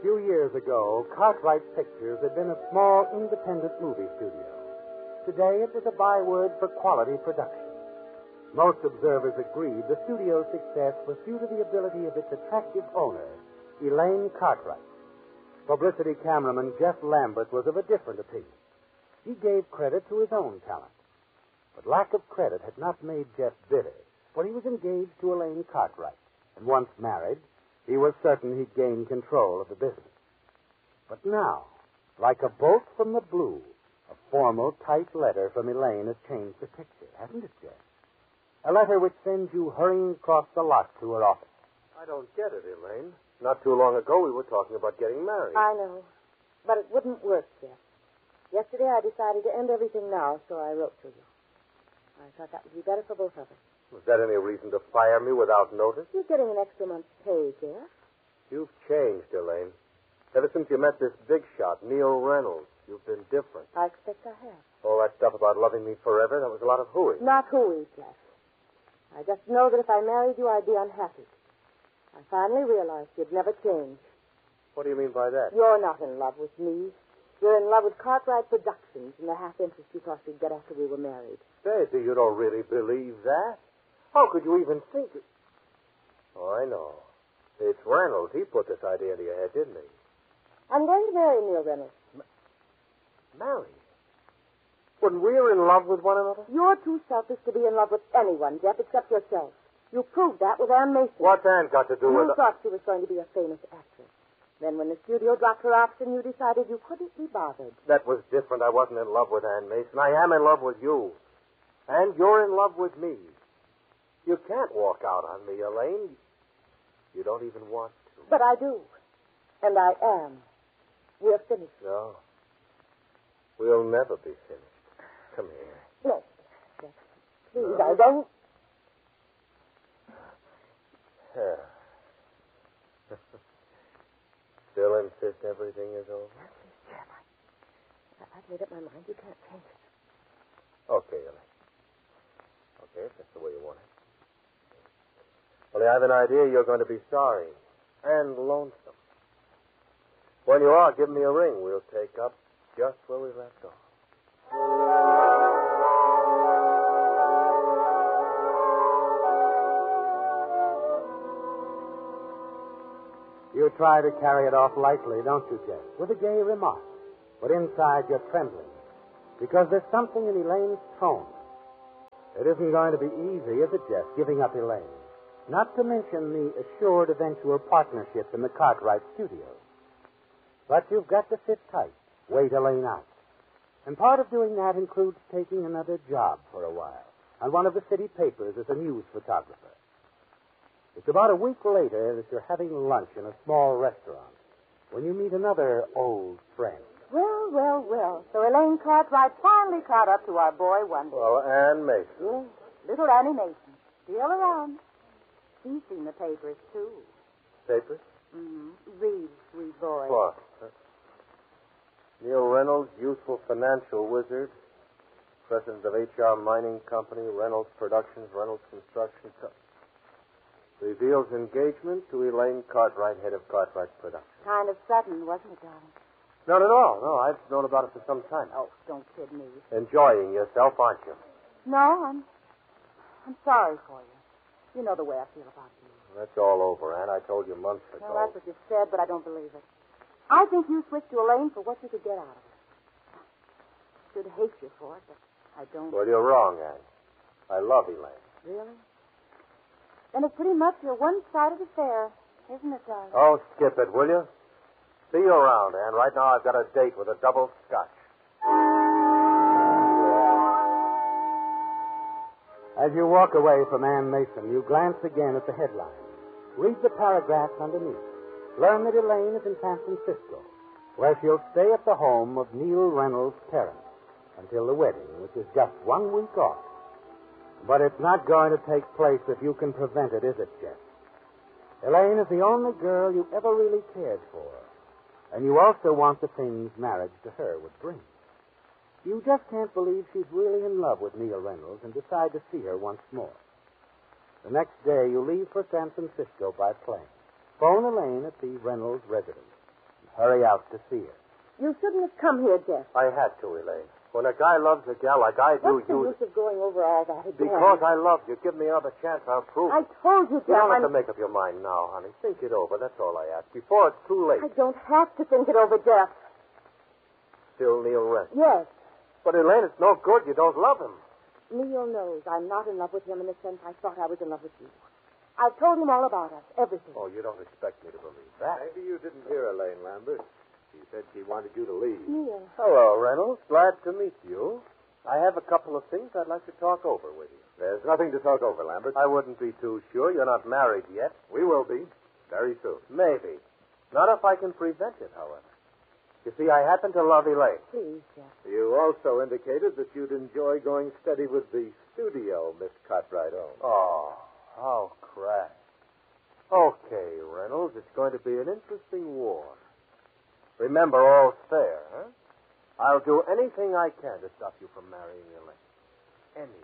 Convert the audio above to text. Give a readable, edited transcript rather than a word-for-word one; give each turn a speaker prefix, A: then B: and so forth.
A: few years ago, Cartwright Pictures had been a small, independent movie studio. Today, it was a byword for quality production. Most observers agreed the studio's success was due to the ability of its attractive owner, Elaine Cartwright. Publicity cameraman Jeff Lambert was of a different opinion. He gave credit to his own talent. But lack of credit had not made Jeff bitter, for he was engaged to Elaine Cartwright, and once married, he was certain he'd gain control of the business. But now, like a bolt from the blue, a formal, tight letter from Elaine has changed the picture, hasn't it, Jeff? A letter which sends you hurrying across the lot to her office.
B: I don't get it, Elaine. Not too long ago, we were talking about getting married.
C: I know. But it wouldn't work, Jeff. Yesterday, I decided to end everything now, so I wrote to you. I thought that would be better for both of us.
B: Was that any reason to fire me without notice?
C: You're getting an extra month's pay, Jeff.
B: You've changed, Elaine. Ever since you met this big shot, Neil Reynolds, you've been different.
C: I expect I have.
B: All that stuff about loving me forever, that was a lot of hooey.
C: Not hooey, Jeff. I just know that if I married you, I'd be unhappy. I finally realized you'd never change.
B: What do you mean by that?
C: You're not in love with me. You're in love with Cartwright Productions and the half-interest you thought you'd get after we were married.
B: Baby, you don't really believe that? How could you even think it? Oh, I know. It's Reynolds. He put this idea into your head, didn't he?
C: I'm going to marry Neil Reynolds.
B: Marry? When we're in love with one another?
C: You're too selfish to be in love with anyone, Jeff, except yourself. You proved that with Ann Mason.
B: What's Ann got to do with
C: You
B: it?
C: thought she was going to be a famous actress. Then when the studio dropped her option, you decided you couldn't be bothered.
B: That was different. I wasn't in love with Ann Mason. I am in love with you. And you're in love with me. You can't walk out on me, Elaine. You don't even want to.
C: But I do. And I am. We're finished.
B: No. We'll never be finished. Come here.
C: No. Jeff, please, I don't.
B: Still insist everything is over?
C: Jeff, I've made up my mind. You can't change it.
B: Okay, Elaine. Okay, if that's the way you want it. Well, I have an idea you're going to be sorry and lonesome. When you are, give me a ring. We'll take up just where we left off.
A: You try to carry it off lightly, don't you, Jeff? With a gay remark. But inside you're trembling. Because there's something in Elaine's tone. It isn't going to be easy, is it, Jeff, giving up Elaine? Not to mention the assured eventual partnership in the Cartwright studios. But you've got to sit tight, wait Elaine out. And part of doing that includes taking another job for a while on one of the city papers as a news photographer. It's about a week later that you're having lunch in a small restaurant when you meet another old friend.
C: Well, well, well. So Elaine Cartwright finally caught up to our boy one day.
B: Well, Ann Mason.
C: Yes, little Annie Mason. Still around. She's seen the papers, too.
B: Papers?
C: Mm-hmm. Read, sweet boy.
B: What? Neil Reynolds, youthful financial wizard, president of HR Mining Company, Reynolds Productions, Reynolds Construction Company. Reveals engagement to Elaine Cartwright, head of Cartwright Productions.
C: Kind of sudden, wasn't it, darling?
B: Not at all. No, I've known about it for some time.
C: Oh, don't kid me.
B: Enjoying yourself, aren't you?
C: No, I'm sorry for you. You know the way I feel about you.
B: That's all over, Ann. I told you months ago.
C: Well, that's what you said, but I don't believe it. I think you switched to Elaine for what you could get out of her. I should hate you for it, but I don't.
B: Well, you're wrong, Ann. I love Elaine.
C: Really? Then it's pretty much your one-sided affair, isn't it, darling?
B: Oh, skip it, will you? See you around, Ann. Right now I've got a date with a double scotch.
A: As you walk away from Ann Mason, you glance again at the headline. Read the paragraphs underneath. Learn that Elaine is in San Francisco, where she'll stay at the home of Neil Reynolds' parents until the wedding, which is just 1 week off. But it's not going to take place if you can prevent it, is it, Jeff? Elaine is the only girl you ever really cared for. And you also want the things marriage to her would bring. You just can't believe she's really in love with Neil Reynolds and decide to see her once more. The next day, you leave for San Francisco by plane. Phone Elaine at the Reynolds residence.
B: hurry out to see her.
C: You shouldn't have come here, Jeff.
B: I had to, Elaine. When a guy loves a gal like I do,
C: What's the use of going over all that again?
B: Because I love you. Give me another chance, I'll prove
C: I
B: it.
C: told you,
B: You
C: Jeff.
B: don't have to make up your mind now, honey. Think it over. That's all I ask. Before it's too late.
C: I don't have to think it over, Jeff.
B: Still Neil West.
C: Yes.
B: But, Elaine, it's no good. You don't love him.
C: Neil knows I'm not in love with him in the sense I thought I was in love with you. I've told him all about us, everything.
B: Oh, you don't expect me to believe that.
D: Maybe you didn't hear Elaine Lambert. She said she wanted you to leave.
C: Neil.
B: Hello, Reynolds. Glad to meet you. I have a couple of things I'd like to talk over with you.
D: There's nothing to talk over, Lambert.
B: I wouldn't be too sure. You're not married yet.
D: We will be. Very soon.
B: Maybe. Not if I can prevent it, however. You see, I happen to love Elaine.
C: Please, Jeff.
D: You also indicated that you'd enjoy going steady with the studio Miss Cartwright owns.
B: Oh, how crass. Okay, Reynolds, it's going to be an interesting war. Remember, all's fair, huh? I'll do anything I can to stop you from marrying Elaine. Anything.